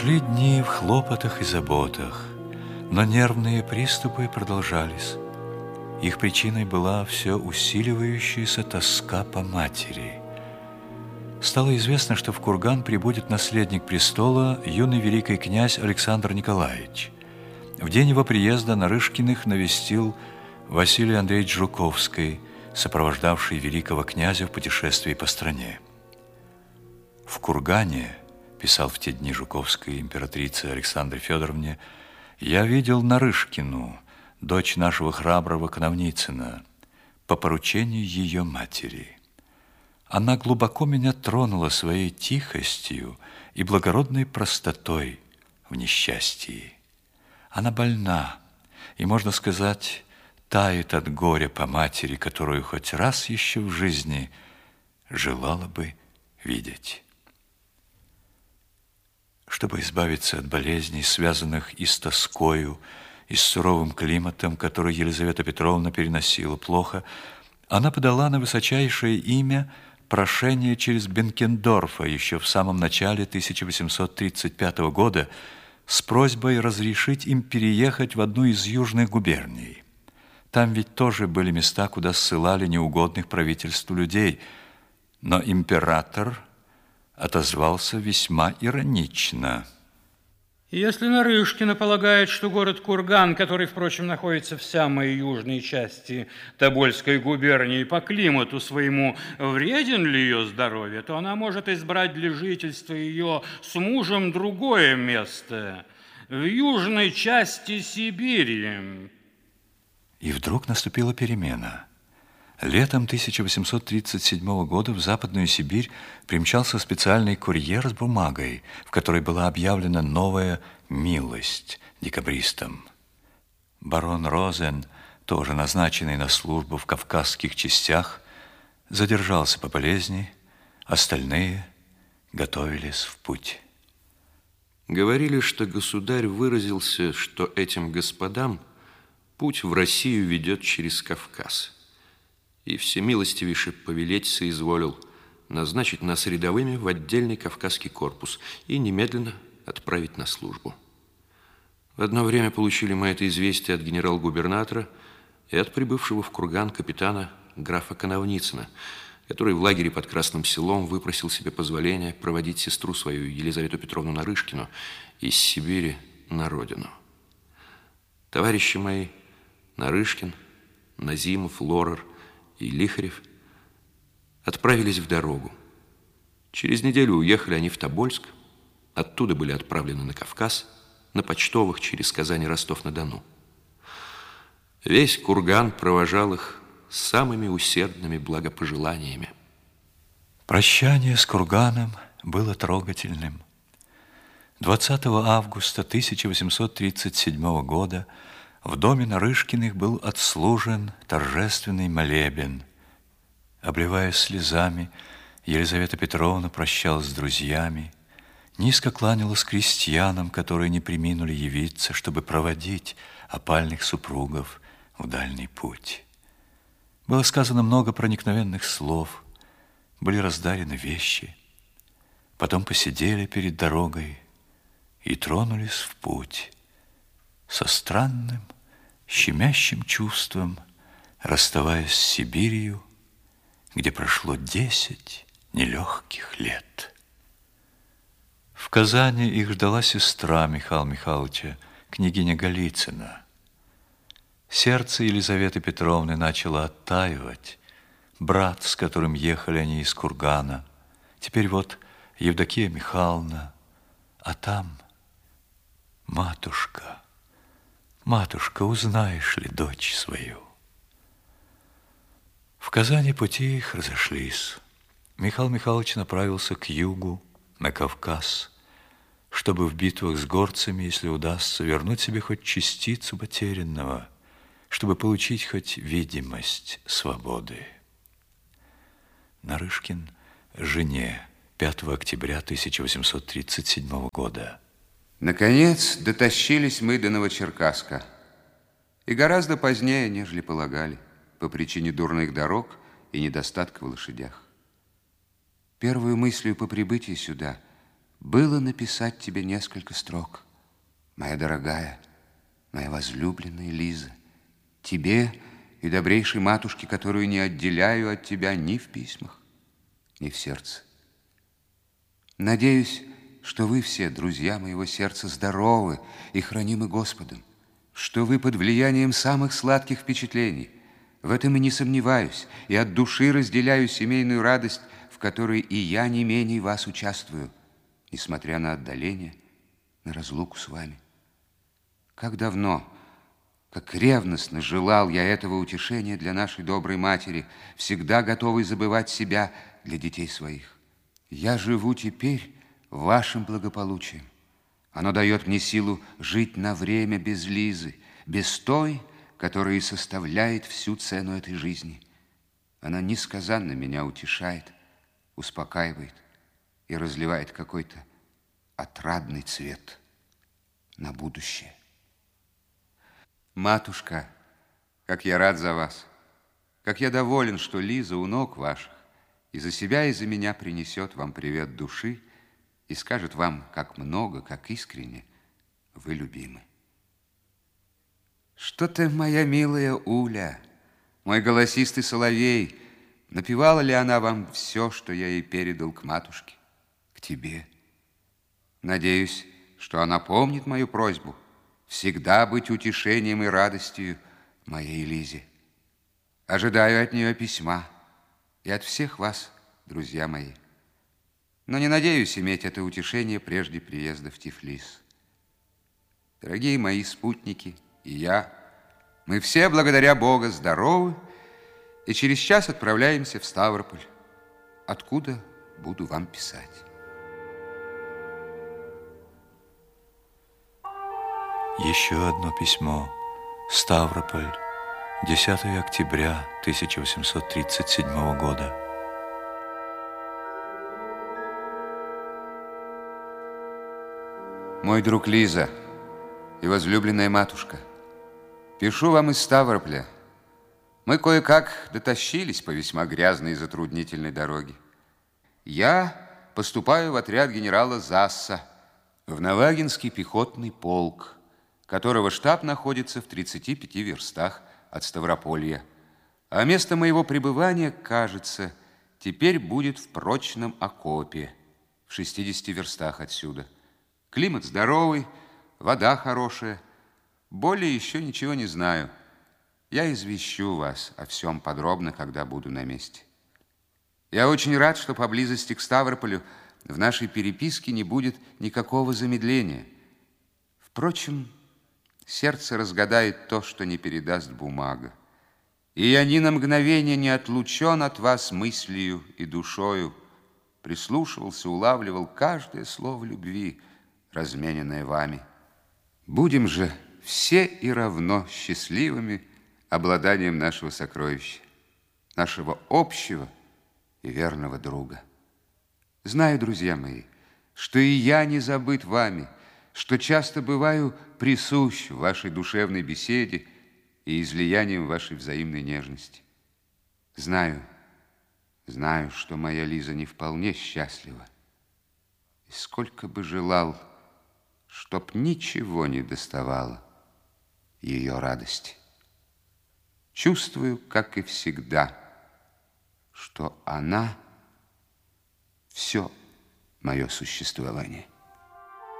Шли дни в хлопотах и заботах, но нервные приступы продолжались. Их причиной была все усиливающаяся тоска по матери. Стало известно, что в Курган прибудет наследник престола, юный великий князь Александр Николаевич. В день его приезда Нарышкиных навестил Василий Андреевич Жуковский, сопровождавший великого князя в путешествии по стране. «В Кургане, – писал в те дни Жуковской императрице Александре Федоровне, – я видел Нарышкину, дочь нашего храброго Коновницына, по поручению ее матери. Она глубоко меня тронула своей тихостью и благородной простотой в несчастье. Она больна и, можно сказать, тает от горя по матери, которую хоть раз еще в жизни желала бы видеть». Чтобы избавиться от болезней, связанных и с тоскою, и с суровым климатом, который Елизавета Петровна переносила плохо, она подала на высочайшее имя прошение через Бенкендорфа еще в самом начале 1835 года с просьбой разрешить им переехать в одну из южных губерний. Там ведь тоже были места, куда ссылали неугодных правительству людей, но император отозвался весьма иронично. Если Нарышкина полагает, что город Курган, который, впрочем, находится в самой южной части Тобольской губернии, по климату своему вреден для ее здоровья, то она может избрать для жительства ее с мужем другое место в южной части Сибири. И вдруг наступила перемена. Летом 1837 года в Западную Сибирь примчался специальный курьер с бумагой, в которой была объявлена новая милость декабристам. Барон Розен, тоже назначенный на службу в кавказских частях, задержался по болезни, остальные готовились в путь. Говорили, что государь выразился, что этим господам путь в Россию ведет через Кавказ. И всемилостивейше повелеть соизволил назначить нас рядовыми в отдельный Кавказский корпус и немедленно отправить на службу. В одно время получили мы это известие от генерал-губернатора и от прибывшего в Курган капитана графа Коновницына, который в лагере под Красным Селом выпросил себе позволение проводить сестру свою Елизавету Петровну Нарышкину из Сибири на родину. Товарищи мои Нарышкин, Назимов, Лорер и Лихарев отправились в дорогу. Через неделю уехали они в Тобольск, оттуда были отправлены на Кавказ, на почтовых через Казань и Ростов-на-Дону. Весь Курган провожал их самыми усердными благопожеланиями. Прощание с Курганом было трогательным. 20 августа 1837 года в доме Нарышкиных был отслужен торжественный молебен. Обливаясь слезами, Елизавета Петровна прощалась с друзьями, низко кланялась крестьянам, которые не преминули явиться, чтобы проводить опальных супругов в дальний путь. Было сказано много проникновенных слов, были раздарены вещи, потом посидели перед дорогой и тронулись в путь со странным, щемящим чувством, расставаясь с Сибирью, где прошло 10 нелегких лет. В Казани их ждала сестра Михаила Михайловича, княгиня Голицына. Сердце Елизаветы Петровны начало оттаивать. Брат, с которым ехали они из Кургана, теперь вот Евдокия Михайловна, а там матушка. Матушка, узнаешь ли дочь свою? В Казани пути их разошлись. Михаил Михайлович направился к югу, на Кавказ, чтобы в битвах с горцами, если удастся, вернуть себе хоть частицу потерянного, чтобы получить хоть видимость свободы. Нарышкин жене 5 октября 1837 года. Наконец, дотащились мы до Новочеркасска. И гораздо позднее, нежели полагали, по причине дурных дорог и недостатка в лошадях. Первую мыслью по прибытии сюда было написать тебе несколько строк. Моя дорогая, моя возлюбленная Лиза, тебе и добрейшей матушке, которую не отделяю от тебя ни в письмах, ни в сердце. Надеюсь, что вы все, друзья моего сердца, здоровы и хранимы Господом, что вы под влиянием самых сладких впечатлений. В этом и не сомневаюсь, и от души разделяю семейную радость, в которой и я не менее вас участвую, несмотря на отдаление, на разлуку с вами. Как давно, как ревностно желал я этого утешения для нашей доброй матери, всегда готовый забывать себя для детей своих. Я живу теперь вашим благополучием. Оно дает мне силу жить на время без Лизы, без той, которая и составляет всю цену этой жизни. Она несказанно меня утешает, успокаивает и разливает какой-то отрадный цвет на будущее. Матушка, как я рад за вас, как я доволен, что Лиза у ног ваших и за себя, и за меня принесет вам привет души и скажет вам, как много, как искренне вы любимы. Что ты, моя милая Уля, мой голосистый соловей, напевала ли она вам все, что я ей передал к матушке, к тебе? Надеюсь, что она помнит мою просьбу всегда быть утешением и радостью моей Лизе. Ожидаю от нее письма и от всех вас, друзья мои. Но не надеюсь иметь это утешение прежде приезда в Тифлис. Дорогие мои спутники и я, мы все, благодаря Богу, здоровы и через час отправляемся в Ставрополь, откуда буду вам писать. Еще одно письмо. Ставрополь, 10 октября 1837 года. Мой друг Лиза и возлюбленная матушка, пишу вам из Ставрополя. Мы кое-как дотащились по весьма грязной и затруднительной дороге. Я поступаю в отряд генерала Засса в Навагинский пехотный полк, которого штаб находится в 35 верстах от Ставрополья. А место моего пребывания, кажется, теперь будет в прочном окопе, в 60 верстах отсюда. Климат здоровый, вода хорошая. Более еще ничего не знаю. Я извещу вас о всем подробно, когда буду на месте. Я очень рад, что поблизости к Ставрополю в нашей переписке не будет никакого замедления. Впрочем, сердце разгадает то, что не передаст бумага. И я ни на мгновение не отлучен от вас мыслью и душою, прислушивался, улавливал каждое слово любви, размененное вами. Будем же все и равно счастливыми обладанием нашего сокровища, нашего общего и верного друга. Знаю, друзья мои, что и я не забыт вами, что часто бываю присущ в вашей душевной беседе и излиянием вашей взаимной нежности. Знаю, что моя Лиза не вполне счастлива. И сколько бы желал, чтоб ничего не доставало ее радости. Чувствую, как и всегда, что она все мое существование.